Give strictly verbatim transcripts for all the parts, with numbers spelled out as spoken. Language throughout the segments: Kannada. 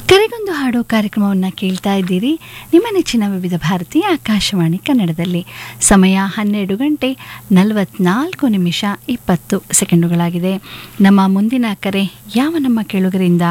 ಕರೆಗೊಂದು ಹಾಡು ಕಾರ್ಯಕ್ರಮವನ್ನು ಕೇಳ್ತಾ ಇದ್ದೀರಿ ನಿಮ್ಮ ನೆಚ್ಚಿನ ವಿವಿಧ ಭಾರತೀಯ ಆಕಾಶವಾಣಿ ಕನ್ನಡದಲ್ಲಿ. ಸಮಯ ಹನ್ನೆರಡು ಗಂಟೆ ನಲವತ್ನಾಲ್ಕು ನಿಮಿಷ ಇಪ್ಪತ್ತು ಸೆಕೆಂಡುಗಳಾಗಿದೆ. ನಮ್ಮ ಮುಂದಿನ ಕರೆ ಯಾವ ನಮ್ಮ ಕೇಳುಗರಿಂದ?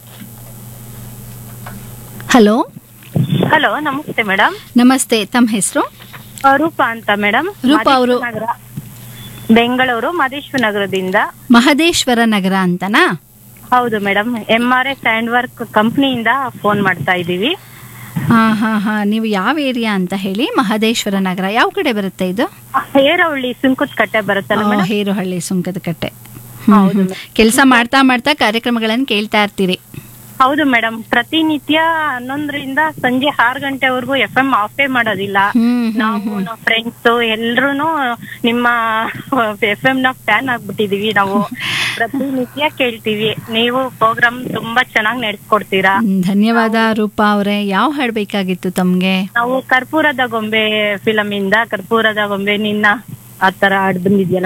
ಹಲೋ ಹಲೋ, ನಮಸ್ತೆ ಮೇಡಮ್. ನಮಸ್ತೆ, ತಮ್ಮ ಹೆಸರು? ರೂಪಾ ಅಂತ ಮೇಡಮ್. ರೂಪಾ ಅವರು ಬೆಂಗಳೂರು ಮಹದೇಶ್ವರ ನಗರದಿಂದ. ಮಹದೇಶ್ವರ ನಗರ ಅಂತನಾ? ಹೌದು madam, M R S hand work ಕಂಪ್ನಿಯಿಂದ phone ಮಾಡ್ತಾ ಇದ್ದೀವಿ. ಹಾ ಹಾ ಹಾ ನೀವು ಯಾವ ಏರಿಯಾ ಅಂತ ಹೇಳಿ? ಮಹದೇಶ್ವರ ನಗರ ಯಾವ ಕಡೆ ಬರುತ್ತೆ ಇದು? ಹೇರಹಳ್ಳಿ ಸುಂಕದ ಕಟ್ಟೆ ಬರುತ್ತಲ್ಲ ಮೇಡಮ್. ಹೇರಹಳ್ಳಿ ಸುಂಕದ ಕಟ್ಟೆ. ಹೌದು. ಕೆಲಸ ಮಾಡ್ತಾ ಮಾಡ್ತಾ ಕಾರ್ಯಕ್ರಮಗಳನ್ನು ಕೇಳ್ತಾ ಇರ್ತೀರಿ? ಹೌದು ಮೇಡಮ್, ಪ್ರತಿನಿತ್ಯ ಹನ್ನೊಂದರಿಂದ ಸಂಜೆ ಆರು ಗಂಟೆವರೆಗೂ ಎಫ್ ಎಂ ಆಫೇ ಮಾಡೋದಿಲ್ಲ. ನಾವು ನಮ್ಮ ಫ್ರೆಂಡ್ಸ್ ಎಲ್ರು ನಿಮ್ಮ ಎಫ್ ಎಂ ನ ಫ್ಯಾನ್ ಆಗ್ಬಿಟ್ಟಿದೀವಿ. ನಾವು ಪ್ರತಿನಿತ್ಯ ಕೇಳ್ತೀವಿ. ನೀವು ಪ್ರೋಗ್ರಾಮ್ ತುಂಬಾ ಚೆನ್ನಾಗಿ ನಡೆಸ್ಕೊಡ್ತೀರಾ. ಧನ್ಯವಾದ ರೂಪಾ ಅವರೇ. ಯಾವ ಹಾಡ್ಬೇಕಾಗಿತ್ತು ತಮ್ಗೆ? ನಾವು ಕರ್ಪೂರದ ಗೊಂಬೆ ಫಿಲಂ ಇಂದ ಕರ್ಪೂರದ ಗೊಂಬೆ ನಿನ್ನ ಆತರ ಹಾಡ್ ಬಂದಿದ್ಯಲ್ಲ,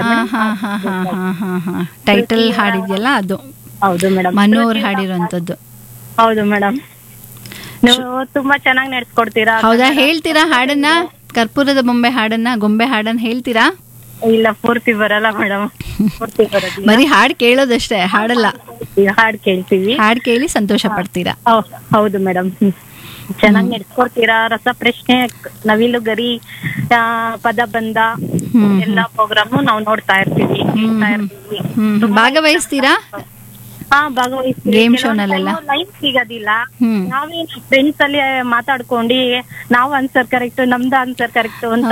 ಟೈಟಲ್ ಹಾಡಿದ್ಯಲ್ಲ ಅದು. ಹೌದು ಮೇಡಮ್, ಮನೋಹರ್ ಹಾಡಿರುವಂತದ್ದು. ಹೌದು ಮೇಡಮ್, ನೀವು ತುಂಬಾ ಚೆನ್ನಾಗಿ ನಡೆಸ್ಕೊಡ್ತೀರಾ. ಹೌದಾ? ಹೇಳ್ತೀರಾ ಹಾಡನ್ನ? ಕರ್ಪೂರದ ಬೊಂಬೆ ಹಾಡನ್ನ, ಗೊಂಬೆ ಹಾಡನ್ನ ಹೇಳ್ತೀರಾ? ಇಲ್ಲ, ಪೂರ್ತಿ ಬರಲ್ಲ ಮೇಡಮ್. ಪೂರ್ತಿ ಬರೋದಿಲ್ಲ, ಬರೀ ಹಾಡ್ ಕೇಳೋದಷ್ಟೇ, ಹಾಡಲ್ಲ. ಹಾಡ್ ಕೇಳ್ತೀವಿ. ಹಾಡ್ ಕೇಳಿ ಸಂತೋಷ ಪಡ್ತೀರಾ? ಹೌದು ಮೇಡಮ್, ಚೆನ್ನಾಗಿ ನಡೆಸ್ಕೊಡ್ತೀರಾ. ರಸ ಪ್ರಶ್ನೆ, ನವಿಲು ಗರಿ, ಪದಬಂಧ ಎಲ್ಲಾ ಪ್ರೋಗ್ರಾಮು ನಾವು ನೋಡ್ತಾ ಇರ್ತೀವಿ, ಕೇಳ್ತಾ ಇರ್ತೀವಿ. ಭಾಗವಹಿಸ್ತೀರಾ? ಹಾ, ಭಾಗವಹಿಸ್ತೀವಿ. ಗೇಮ್ ಶೋನಲ್ಲೆಲ್ಲ ಲೈವ್ ಸಿಗೋದಿಲ್ಲ. ನಾವೇ ಫ್ರೆಂಡ್ಸ್ ಅಲ್ಲಿ ಮಾತಾಡ್ಕೊಂಡು ನಾವು ಆನ್ಸರ್ ಕರೆಕ್ಟ್, ನಮ್ದು ಆನ್ಸರ್ ಕರೆಕ್ಟ್ ಅಂತ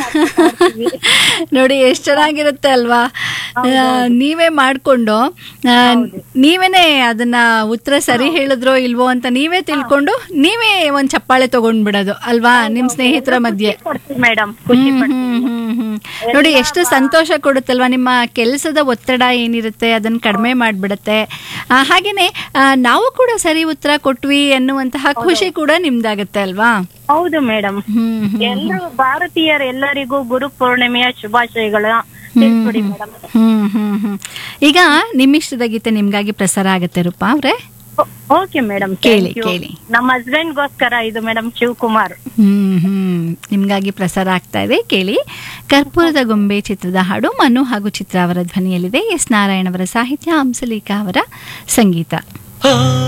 ನೋಡಿ ಎಷ್ಟು ಚೆನ್ನಾಗಿರುತ್ತೆ ಅಲ್ವಾ? ನೀವೇ ಮಾಡ್ಕೊಂಡು ನೀವೇನೆ ಅದನ್ನ ಉತ್ತರ ಸರಿ ಹೇಳಿದ್ರೋ ಇಲ್ವೋ ಅಂತ ನೀವೇ ತಿಳ್ಕೊಂಡು ನೀವೇ ಒಂದ್ ಚಪ್ಪಾಳೆ ತಗೊಂಡ್ಬಿಡೋದು ಅಲ್ವಾ ನಿಮ್ ಸ್ನೇಹಿತರ ಮಧ್ಯೆ. ಮೇಡಮ್, ನೋಡಿ ಎಷ್ಟು ಸಂತೋಷ ಕೊಡುತ್ತಲ್ವಾ? ನಿಮ್ಮ ಕೆಲಸದ ಒತ್ತಡ ಏನಿರುತ್ತೆ ಅದನ್ನ ಕಡಿಮೆ ಮಾಡ್ಬಿಡತ್ತೆ. ಹಾಗೇನೆ ನಾವು ಕೂಡ ಸರಿ ಉತ್ತರ ಕೊಟ್ವಿ ಅನ್ನುವಂತಹ ಖುಷಿ ಕೂಡ ನಿಮ್ದಾಗತ್ತೆ ಅಲ್ವಾ? ಹೌದು ಮೇಡಮ್. ಎಲ್ಲರೂ ಭಾರತೀಯರ ಎಲ್ಲರಿಗೂ ಗುರು ಪೂರ್ಣಿಮೆಯ ಶುಭಾಶಯಗಳು. ಹ್ಮ್ ಹ್ಮ್ ಹ್ಮ್ ಈಗ ನಿಮ್ಮಿಷ್ಟದ ಗೀತೆ ನಿಮ್ಗಾಗಿ ಪ್ರಸಾರ ಆಗತ್ತೆ ರೂಪಾ ಅವ್ರೆ. ಓಕೆ ಮೇಡಮ್, ಕೇಳಿ ಕೇಳಿ. ನಮ್ಮ ಹಸ್ಬೆಂಡ್ ಗೋಸ್ಕರ ಇದು ಮೇಡಮ್, ಶಿವಕುಮಾರ್. ಹ್ಮ್ ಹ್ಮ್ ನಿಮ್ಗಾಗಿ ಪ್ರಸಾರ ಆಗ್ತಾ ಇದೆ, ಕೇಳಿ. ಕರ್ಪೂರದ ಗೊಂಬೆ ಚಿತ್ರದ ಹಾಡು ಮನು ಹಾಗೂ ಚಿತ್ರ ಅವರ ಧ್ವನಿಯಲ್ಲಿದೆ. ಎಸ್ ನಾರಾಯಣ್ ಅವರ ಸಾಹಿತ್ಯ, ಹಂಸಲೇಖ ಅವರ ಸಂಗೀತ.